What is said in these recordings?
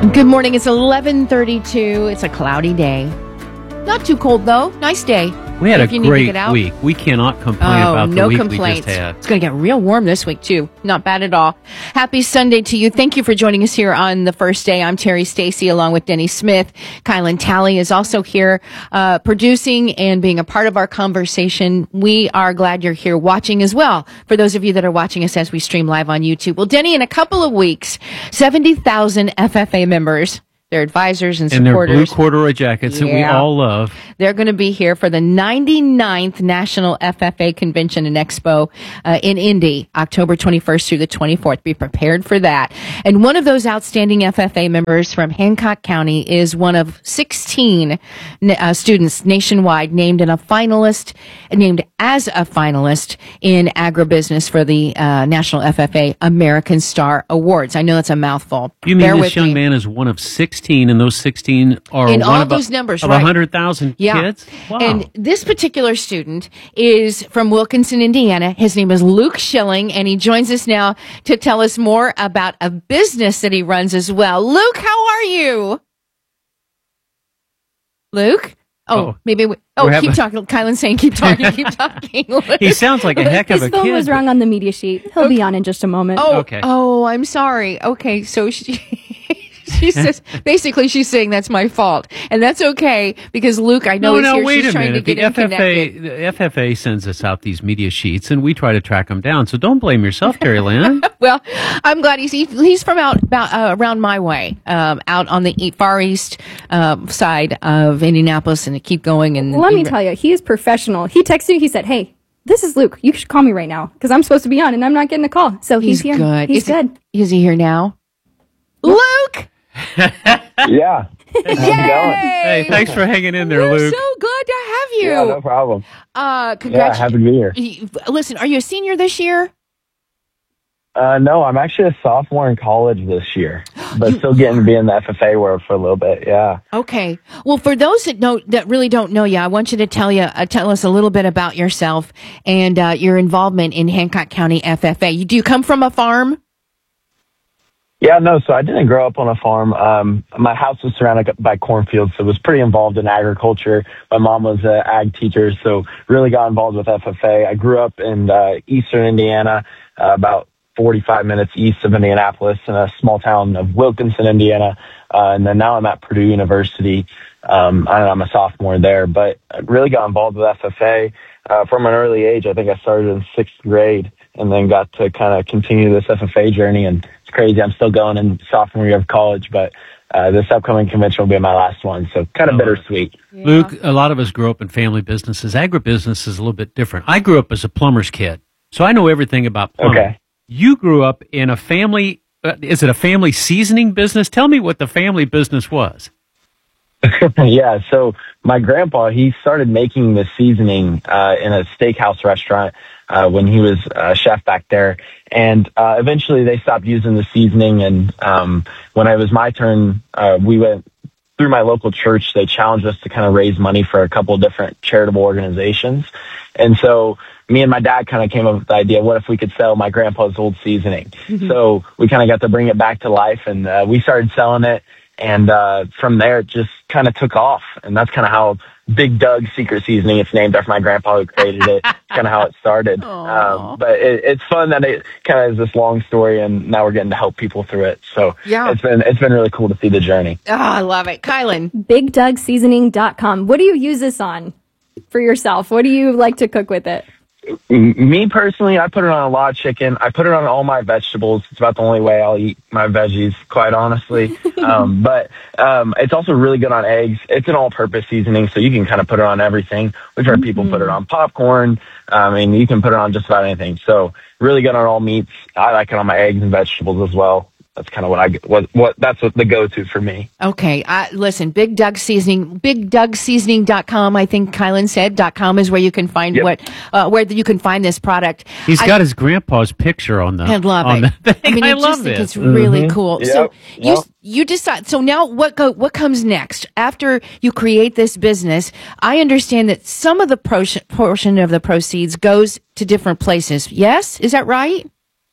Good morning. It's 11:32. It's a cloudy day. Not too cold, though. Nice day. We had a great week. We cannot complain about the week complaints. we just had. It's going to get real warm this week, too. Not bad at all. Happy Sunday to you. Thank you for joining us here on the first day. I'm Terry Stacy along with Denny Smith. Kylan Talley is also here producing and being a part of our conversation. We are glad you're here watching as well. For those of you that are watching us as we stream live on YouTube. Well, Denny, in a couple of weeks, 70,000 FFA members, their advisors and supporters. And their blue corduroy jackets that we all love. They're going to be here for the 99th National FFA Convention and Expo in Indy, October 21st through the 24th. Be prepared for that. And one of those outstanding FFA members from Hancock County is one of 16 students nationwide named as a finalist in agribusiness for the National FFA American Star Awards. I know that's a mouthful. You mean this young man is one of 16, and those 16 are in one all of those numbers, of right? 100,000 kids? Wow. And this particular student is from Wilkinson, Indiana. His name is Luke Schilling, and he joins us now to tell us more about a business that he runs as well. Luke, how are you? Luke? Maybe keep talking. Kylan's saying keep talking, keep talking. He sounds like a heck of a kid. His phone was wrong on the media sheet. He'll be on in just a moment. Okay. Oh, I'm sorry. Okay, so she says, basically she's saying that's my fault. And that's okay, because Luke, I know, is here. Wait She's a trying minute. to get him connected. The FFA sends us out these media sheets, and we try to track them down. So don't blame yourself, Terry Lynn. Well, I'm glad he's from around my way, out on the far east side of Indianapolis, and to keep going. And let me tell you, he is professional. He texted me. He said, "Hey, this is Luke. You should call me right now because I'm supposed to be on, and I'm not getting a call." So he's here. Good. He's good. Is he here now? Luke. Yeah. How's it going? Hey, thanks for hanging in there, We're Luke. so glad to have you. Yeah, no problem. Congratulations. Happy to be here. Listen, are you a senior this year? No, I'm actually a sophomore in college this year, but still getting to be in the FFA world for a little bit. Yeah. Okay. Well, for those that really don't know you, I want you to tell us a little bit about yourself and your involvement in Hancock County FFA. Do you come from a farm? Yeah, no, so I didn't grow up on a farm. My house was surrounded by cornfields, so I was pretty involved in agriculture. My mom was an ag teacher, so really got involved with FFA. I grew up in eastern Indiana, about 45 minutes east of Indianapolis, in a small town of Wilkinson, Indiana. And then now I'm at Purdue University. I'm a sophomore there, but I really got involved with FFA from an early age. I think I started in 6th grade and then got to kind of continue this FFA journey. And it's crazy. I'm still going in sophomore year of college, but this upcoming convention will be my last one. So kind of bittersweet. Yeah. Luke, a lot of us grew up in family businesses. Agribusiness is a little bit different. I grew up as a plumber's kid, so I know everything about plumbing. Okay. You grew up in a family, is it a family seasoning business? Tell me what the family business was. Yeah, so my grandpa, he started making the seasoning in a steakhouse restaurant when he was a chef back there. And eventually they stopped using the seasoning. And when it was my turn, we went through my local church. They challenged us to kind of raise money for a couple of different charitable organizations. And so me and my dad kind of came up with the idea, what if we could sell my grandpa's old seasoning? Mm-hmm. So we kind of got to bring it back to life, and we started selling it. And from there, it just kind of took off. And that's kind of how Big Doug's Secret Seasoning, it's named after my grandpa who created it. It's kind of how it started. But it's fun that it kind of is this long story, and now we're getting to help people through it. So it's been really cool to see the journey. Oh, I love it. Kylan. BigDougSeasoning.com. What do you use this on for yourself? What do you like to cook with it? Me personally, I put it on a lot of chicken. I put it on all my vegetables. It's about the only way I'll eat my veggies, quite honestly. But it's also really good on eggs. It's an all-purpose seasoning, so you can kind of put it on everything. We've heard people put it on popcorn. And you can put it on just about anything. So really good on all meats. I like it on my eggs and vegetables as well. That's kind of that's what the go-to for me. Okay. Listen, Big Doug Seasoning, BigDougSeasoning.com, I think Kylan said, .com is where you can find where you can find this product. He's got his grandpa's picture on the I love on it. The thing. I mean, I just think it's really cool. Yep. So you decide. So now what comes next after you create this business? I understand that some of the portion of the proceeds goes to different places. Yes, is that right?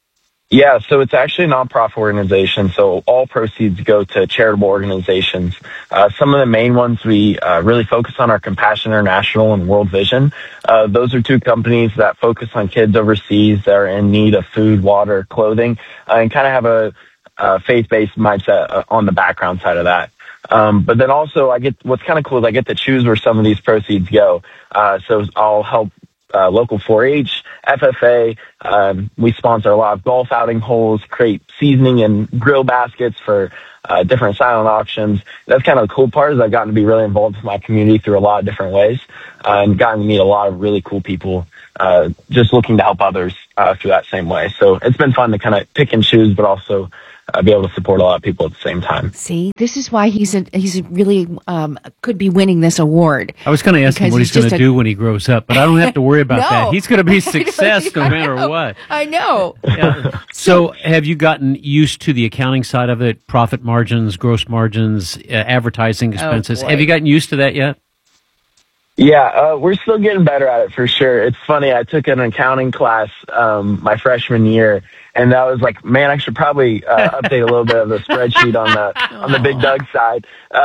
Yeah, so it's actually a nonprofit organization. So all proceeds go to charitable organizations. Some of the main ones we really focus on are Compassion International and World Vision. Those are two companies that focus on kids overseas that are in need of food, water, clothing, and kind of have a faith-based mindset on the background side of that. But then also what's kind of cool is I get to choose where some of these proceeds go. So I'll help local 4-H, FFA. We sponsor a lot of golf outing holes, create seasoning and grill baskets for different silent auctions. That's kind of the cool part is I've gotten to be really involved with my community through a lot of different ways and gotten to meet a lot of really cool people just looking to help others through that same way. So it's been fun to kind of pick and choose, but also be able to support a lot of people at the same time. See, this is why he's really could be winning this award. I was going to ask him what he's going to do when he grows up, but I don't have to worry about that. He's going to be a success no matter what. I know. Yeah. So have you gotten used to the accounting side of it, profit margins, gross margins, advertising expenses? Have you gotten used to that yet? Yeah, we're still getting better at it for sure. It's funny, I took an accounting class my freshman year, and that was like, man, I should probably update a little bit of the spreadsheet on the Big Doug side.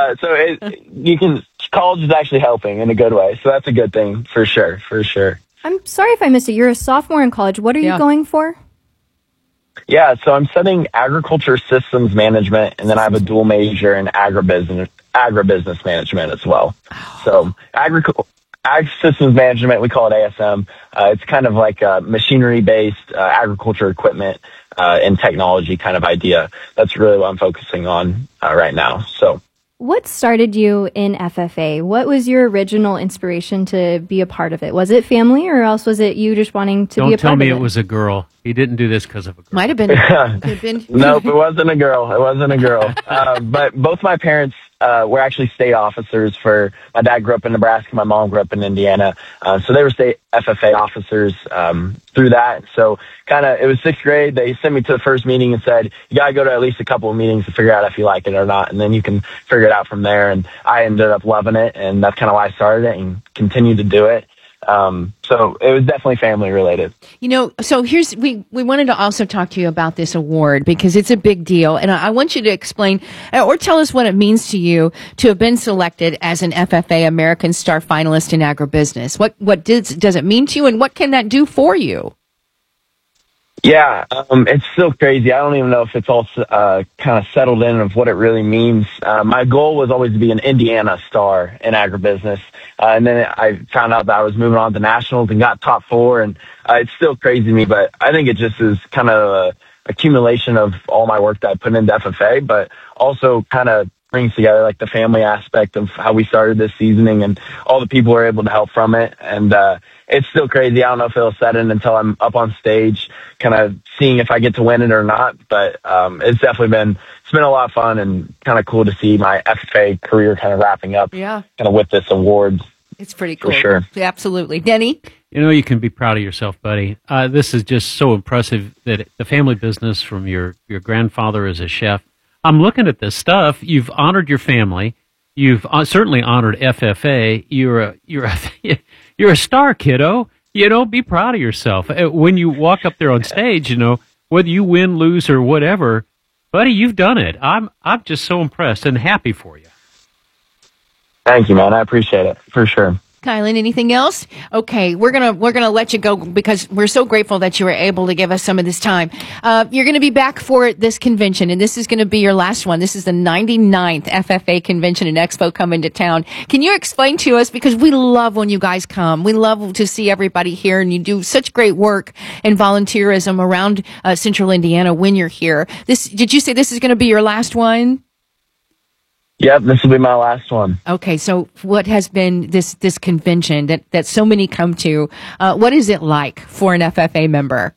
College is actually helping in a good way, so that's a good thing for sure. I'm sorry if I missed it. You're a sophomore in college. What are you going for? Yeah, so I'm studying agriculture systems management, and then I have a dual major in agribusiness management as well. So ag systems management, we call it ASM. It's kind of like a machinery-based agriculture equipment and technology kind of idea. That's really what I'm focusing on right now. So, what started you in FFA? What was your original inspiration to be a part of it? Was it family, or else was it you just wanting to be a part of it? Don't tell me it was a girl. He didn't do this because of a girl. Might have been. Could have been. Nope, it wasn't a girl. But both my parents were actually state officers my dad grew up in Nebraska, my mom grew up in Indiana. So they were state FFA officers through that. So it was 6th grade. They sent me to the first meeting and said, you got to go to at least a couple of meetings to figure out if you like it or not. And then you can figure it out from there. And I ended up loving it. And that's kind of why I started it and continued to do it. So it was definitely family related. So we wanted to also talk to you about this award because it's a big deal. And I want you to explain or tell us what it means to you to have been selected as an FFA American Star finalist in agribusiness. What does it mean to you, and what can that do for you? Yeah, it's still crazy. I don't even know if it's all kind of settled in of what it really means. My goal was always to be an Indiana star in agribusiness. And then I found out that I was moving on to nationals and got top 4. And it's still crazy to me, but I think it just is kind of a accumulation of all my work that I put into FFA, but also kind of brings together like the family aspect of how we started this seasoning and all the people who are able to help from it. And it's still crazy. I don't know if it'll set in until I'm up on stage, kind of seeing if I get to win it or not. But it's been a lot of fun and kind of cool to see my FFA career kind of wrapping up. Yeah, kind of with this award. It's pretty cool. For sure. Absolutely. Denny? You can be proud of yourself, buddy. This is just so impressive that the family business from your grandfather as a chef. I'm looking at this stuff. You've honored your family. You've certainly honored FFA. You're a star, kiddo. Be proud of yourself. When you walk up there on stage, whether you win, lose, or whatever, buddy, you've done it. I'm just so impressed and happy for you. Thank you, man. I appreciate it for sure. Kylan, anything else? Okay, we're gonna let you go because we're so grateful that you were able to give us some of this time. You're gonna be back for this convention, and this is gonna be your last one. This is the 99th FFA Convention and Expo coming to town. Can you explain to us, because we love when you guys come. We love to see everybody here, and you do such great work and volunteerism around Central Indiana when you're here. Did you say this is gonna be your last one? Yep, this will be my last one. Okay, so what has been this convention that so many come to? What is it like for an FFA member?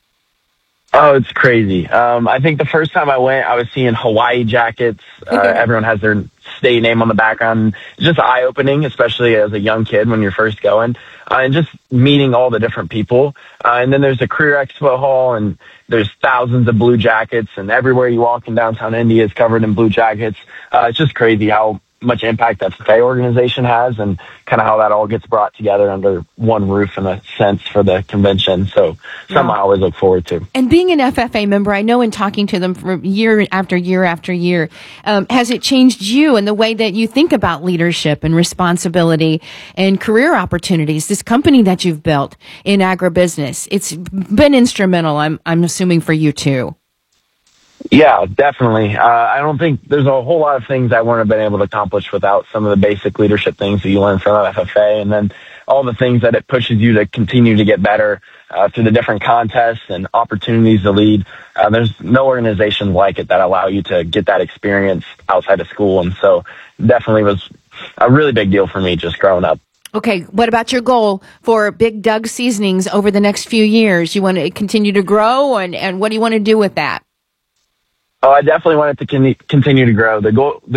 Oh, it's crazy. I think the first time I went, I was seeing Hawaii jackets. Everyone has their state name on the background. It's just eye-opening, especially as a young kid when you're first going, and just meeting all the different people. And then there's a career expo hall, and there's thousands of blue jackets, and everywhere you walk in downtown Indy is covered in blue jackets. It's just crazy how much impact that FFA organization has and kind of how that all gets brought together under one roof in a sense for the convention. So something I always look forward to. And being an FFA member, I know in talking to them for year after year after year, has it changed you and the way that you think about leadership and responsibility and career opportunities? This company that you've built in agribusiness, it's been instrumental, I'm assuming, for you too. Yeah, definitely. I don't think there's a whole lot of things I wouldn't have been able to accomplish without some of the basic leadership things that you learn from FFA, and then all the things that it pushes you to continue to get better through the different contests and opportunities to lead. There's no organization like it that allow you to get that experience outside of school, and so definitely was a really big deal for me just growing up. Okay, what about your goal for Big Doug Seasonings over the next few years? You want to continue to grow, and what do you want to do with that? Oh, I definitely want it to continue to grow. The